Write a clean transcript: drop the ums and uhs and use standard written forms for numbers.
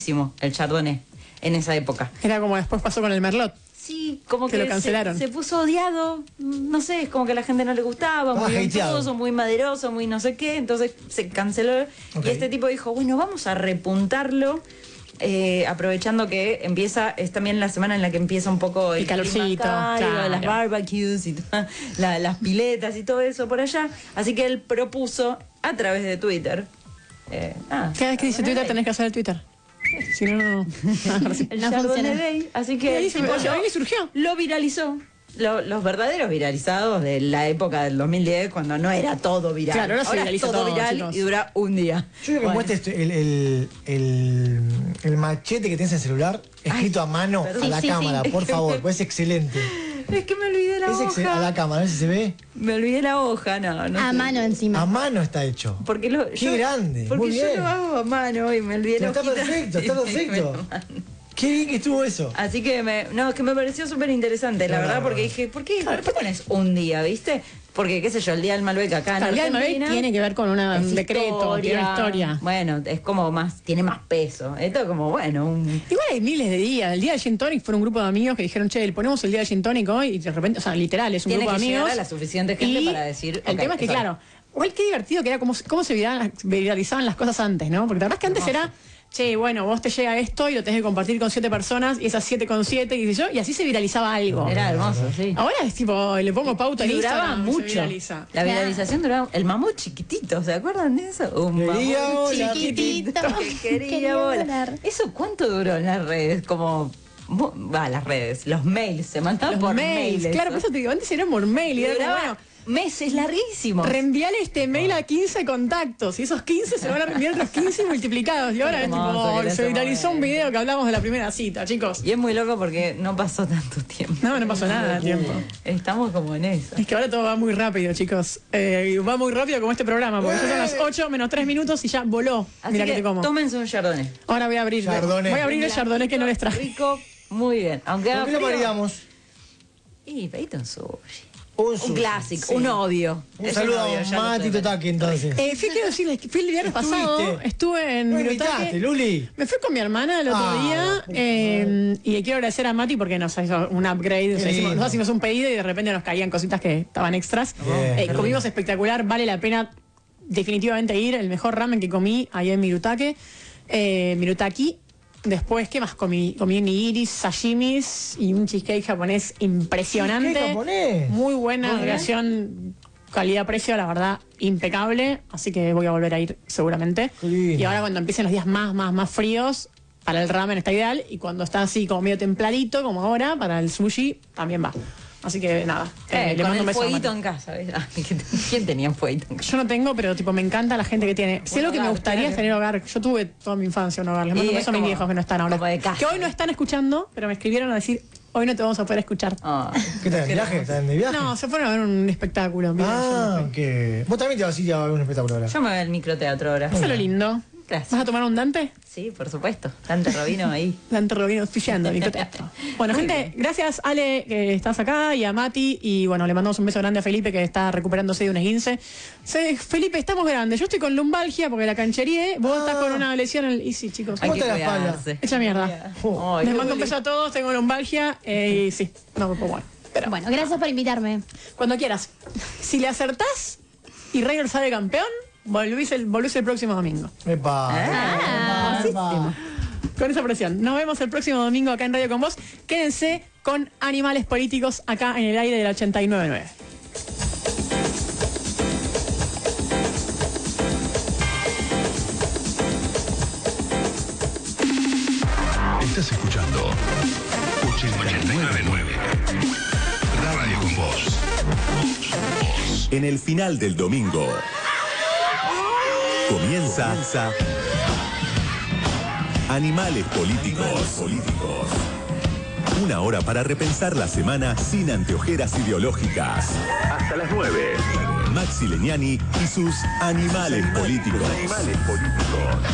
el Chardonnay en esa época. Era como después pasó con el Merlot. Sí, como que lo cancelaron. Se puso odiado, no sé, es como que a la gente no le gustaba, muy ventoso, muy maderoso, muy no sé qué, entonces se canceló. Y este tipo dijo, bueno, vamos a repuntarlo, aprovechando que es también la semana en la que empieza un poco el calorcito, claro. las barbecues y las piletas y todo eso por allá. Así que él propuso a través de Twitter. Cada vez que dice Twitter tenés que hacer el Twitter. Si no, el Chardonnay Day, así que ahí surgió. Lo viralizó. Los verdaderos viralizados de la época del 2010, cuando no era todo viral. Claro, ahora se viraliza todo viral, chicos. Y dura un día. Yo creo que muestres el machete que tienes en el celular escrito a mano a la cámara, por favor, pues es excelente. Es que me olvidé la hoja. A la cámara, a ver si se ve. Me olvidé la hoja, no a mano encima. A mano está hecho. Porque Qué grande, porque muy yo bien. lo hago a mano y me olvidé la hojita. Está perfecto. Qué bien que estuvo eso. Así que es que me pareció súper interesante, la verdad, porque dije, ¿por qué pones un día, viste? Porque, qué sé yo, el Día del Malbec acá en el Día del Malbec tiene que ver con un decreto, tiene una historia. Bueno, es como tiene más peso. Esto es como, bueno, igual hay miles de días. El Día del Gin Tonic fue un grupo de amigos que dijeron, che, le ponemos el Día del Gin Tonic hoy, y de repente, o sea, literal, es un grupo de amigos. Tiene que llegar a la suficiente gente para decir, el tema es que, claro, igual qué divertido que era cómo se viralizaban las cosas antes, ¿no? Porque la verdad es que antes era, che, bueno, vos te llega esto y lo tenés que compartir con 7 personas, y esas 7 con 7, y yo, y así se viralizaba algo. Era hermoso, sí. Ahora es tipo, le pongo pauta y duraba mucho. La viralización duraba. El mamut chiquitito, ¿se acuerdan de eso? Un mamut chiquitito que quería volar. ¿Eso cuánto duró en las redes? Como. Las redes, los mails, se mandaban por mails. Claro, por eso te digo, antes era por mail y era bueno. Meses larguísimos. Reenviar este mail a 15 contactos y esos 15 se van a reenviar otros 15 multiplicados. Y ahora es tipo, se viralizó un video que hablamos de la primera cita, chicos. Y es muy loco porque no pasó tanto tiempo. No pasó nada de tiempo. Estamos como en eso. Es que ahora todo va muy rápido, chicos. Va muy rápido como este programa, porque ya son las 8 menos 3 minutos y ya voló. Así Mira que te como. Tómense un Chardonnay. Ahora voy a abrir el Chardonnay que no les traje. Rico, muy bien. Aunque ¿Por qué lo maridamos? Y pedite un sushi. Un clásico, un obvio. Un saludo a Mati Totaki, entonces. Quiero decirles que fui el viernes pasado, estuve en Mirutaque. Luli. Me fui con mi hermana el otro día y le quiero agradecer a Mati porque nos hizo un upgrade. Nosotros hicimos un pedido y de repente nos caían cositas que estaban extras. Comimos espectacular, vale la pena definitivamente ir. El mejor ramen que comí ahí en Mirutaque. Mirutaki. Después, ¿qué más comí? Comí nigiris, sashimis y un cheesecake japonés impresionante. ¿Cheesecake japonés? Muy buena relación calidad-precio, la verdad, impecable. Así que voy a volver a ir seguramente. Y ahora cuando empiecen los días más fríos, para el ramen está ideal. Y cuando está así como medio templadito, como ahora, para el sushi, también va. Así que nada, le mando un beso. Fueguito en casa, ¿ves? ¿Quién tenía un fueguito en casa? Yo no tengo, pero tipo me encanta la gente que tiene. Si lo que me gustaría es tener hogar. Yo tuve toda mi infancia un hogar. Les mando un beso a mis viejos que no están ahora. Que hoy no están escuchando, pero me escribieron a decir, hoy no te vamos a poder escuchar. ¿Qué tal? ¿De viaje? ¿Están de viaje? No, se fueron a ver un espectáculo. Que vos también te vas a ir a ver un espectáculo ahora. Yo me voy al microteatro ahora. Eso es lo lindo. Gracias. ¿Vas a tomar un Dante? Sí, por supuesto. Dante Robino ahí. Dante Robino pillando, microteatro. Bueno, gente, gracias Ale que estás acá y a Mati. Y bueno, le mandamos un beso grande a Felipe que está recuperándose de un esguince. Felipe, estamos grandes. Yo estoy con lumbalgia porque la canchería. Vos estás con una lesión en el... Y sí, chicos. ¿Cómo te la espalda? Hecha mierda. Les mando un beso a todos. Tengo lumbalgia. Y sí, no, pues bueno. Pero, bueno, gracias por invitarme. Cuando quieras. Si le acertás y Ranger sale campeón, volvés el próximo domingo. Con esa presión. Nos vemos el próximo domingo acá en Radio Con Vos. Quédense con Animales Políticos acá en el aire del 89.9. Estás escuchando 89.9 Radio Con Vos. En el final del domingo comienza Animales Políticos. Una hora para repensar la semana sin anteojeras ideológicas. Hasta las 9. Maxi Legnani y sus Animales Políticos.